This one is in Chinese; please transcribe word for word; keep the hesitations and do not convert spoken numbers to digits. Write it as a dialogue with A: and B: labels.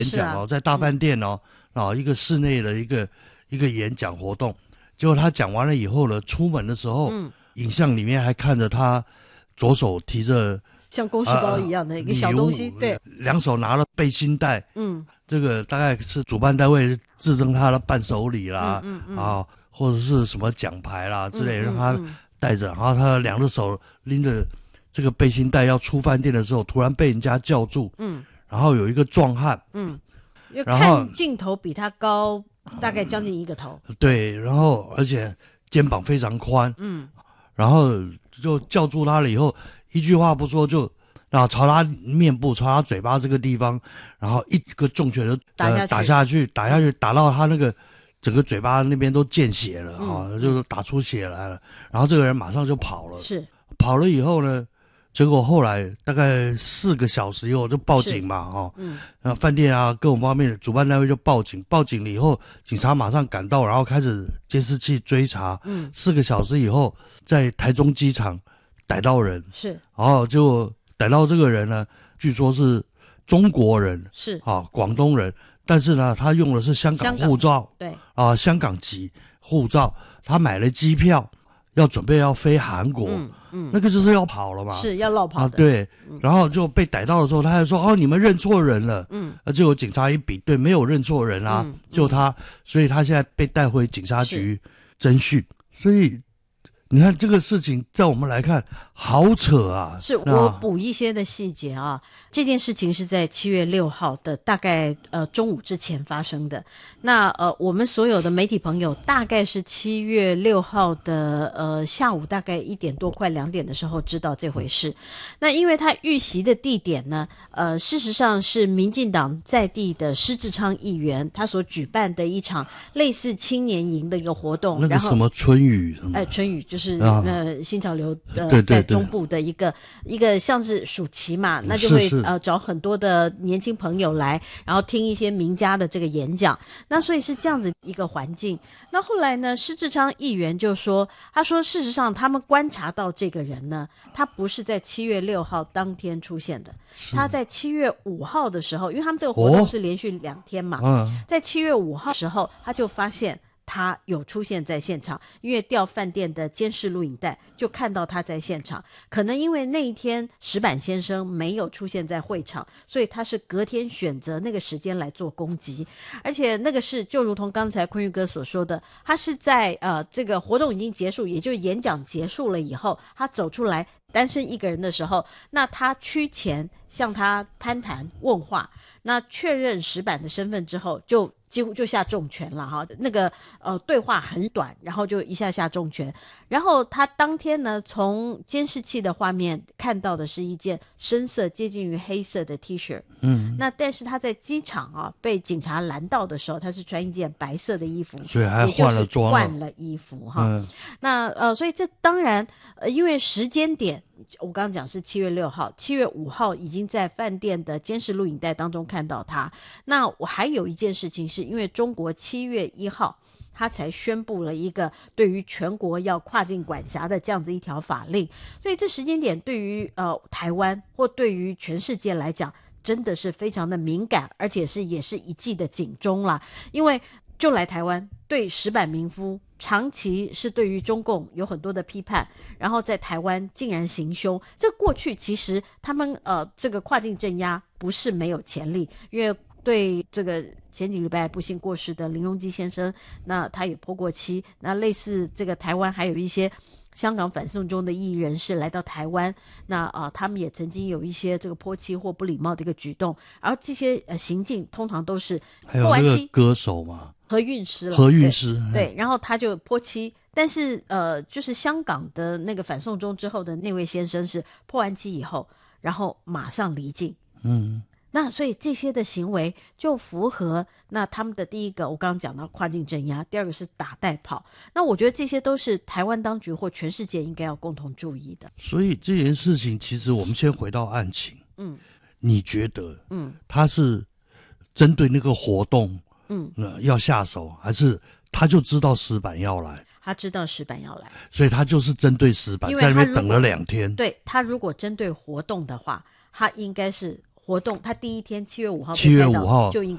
A: 演讲哦，在大饭店哦，啊、嗯，一个室内的一个一个演讲活动。结果他讲完了以后呢，出门的时候，嗯，影像里面还看着他左手提着
B: 像公事包一样的一个小东西，呃、对，
A: 两手拿了背心带，嗯，这个大概是主办单位自赠他的伴手礼啦，嗯嗯嗯啊，或者是什么奖牌啦之类，嗯嗯嗯让他带着，然后他两只手拎着这个背心带要出饭店的时候，突然被人家叫住，嗯，然后有一个壮汉，嗯，
B: 然后看镜头比他高大概将近一个头，
A: 嗯，对，然后而且肩膀非常宽，嗯，然后就叫住他了以后，一句话不说就。然后朝他面部、朝他嘴巴这个地方，然后一个重拳就
B: 打下去、
A: 呃、打下去、打下去，打到他那个整个嘴巴那边都见血了啊、嗯哦，就是打出血来了。然后这个人马上就跑了，
B: 是
A: 跑了以后呢，结果后来大概四个小时以后就报警嘛，哦，嗯，然后饭店啊各种方面的主办单位就报警，报警了以后，警察马上赶到，然后开始监视器追查，嗯，四个小时以后，在台中机场逮到人，
B: 是，
A: 然后就。逮到这个人呢，据说是中国人，
B: 是
A: 啊，广东人，但是呢，他用的是香港护照，
B: 对
A: 啊，香港籍护照，他买了机票，要准备要飞韩国，嗯嗯，那个就是要跑了嘛，
B: 是要落跑的，
A: 啊，对，嗯，然后就被逮到的时候，他还说哦，你们认错人了，嗯，啊，结果警察一比对，没有认错人啊，嗯，就他，所以他现在被带回警察局侦讯，所以。你看这个事情，在我们来看，好扯啊！
B: 是我补一些的细节啊。这件事情是在七月六号的大概呃中午之前发生的。那呃，我们所有的媒体朋友大概是七月六号的呃下午大概一点多快两点的时候知道这回事。那因为他遇袭的地点呢，呃，事实上是民进党在地的施志昌议员他所举办的一场类似青年营的一个活动。
A: 那个什么春雨，
B: 哎，春雨就是。是呃新潮流的、呃、在中部的一个一个像是暑期嘛，那就会
A: 是是
B: 呃找很多的年轻朋友来，然后听一些名家的这个演讲。那所以是这样子一个环境。那后来呢，施志昌议员就说，他说事实上他们观察到这个人呢，他不是在七月六号当天出现的，他在七月五号的时候，因为他们这个活动是连续两天嘛，哦嗯、在七月五号的时候，他就发现。他有出现在现场，因为调饭店的监视录影带就看到他在现场。可能因为那一天石板先生没有出现在会场，所以他是隔天选择那个时间来做攻击。而且那个是就如同刚才坤玉哥所说的，他是在呃这个活动已经结束，也就是演讲结束了以后，他走出来单身一个人的时候，那他趋前向他攀谈问话，那确认石板的身份之后就几乎就下重拳了哈，那个呃对话很短，然后就一下下重拳。然后他当天呢，从监视器的画面看到的是一件深色接近于黑色的 T 恤，嗯，那但是他在机场啊被警察拦到的时候，他是穿一件白色的衣服，
A: 所以还换了装了，
B: 换了衣服哈。嗯、那呃，所以这当然呃，因为时间点。我刚刚讲是七月六号，七月五号已经在饭店的监视录影带当中看到他。那我还有一件事情是因为中国七月一号他才宣布了一个对于全国要跨境管辖的这样子一条法令，所以这时间点对于呃台湾或对于全世界来讲真的是非常的敏感，而且是也是一记的警钟啦。因为就来台湾对石板民夫长期是对于中共有很多的批判，然后在台湾竟然行凶，这过去其实他们呃这个跨境镇压不是没有潜力，因为对这个前几礼拜不幸过世的林荣基先生，那他也泼过漆，那类似这个台湾还有一些香港反送中的异议人士来到台湾，那啊、呃，他们也曾经有一些这个泼漆或不礼貌的一个举动，而这些呃行径通常都是
A: 泼完漆，还有那个歌手嘛，
B: 何韵诗了，
A: 何韵诗
B: 对, 对，然后他就泼漆，但是呃，就是香港的那个反送中之后的那位先生是泼完漆以后，然后马上离境，嗯。那所以这些的行为就符合那他们的第一个我刚刚讲到跨境镇压，第二个是打带跑，那我觉得这些都是台湾当局或全世界应该要共同注意的。
A: 所以这件事情其实我们先回到案情，嗯，你觉得嗯他是针对那个活动嗯、呃、要下手，还是他就知道石板要来？
B: 他知道石板要来，
A: 所以他就是针对石板在那边等了两天。
B: 对，他如果针对活动的话，他应该是活动，他第一天七月五号
A: 七月五号
B: 就应该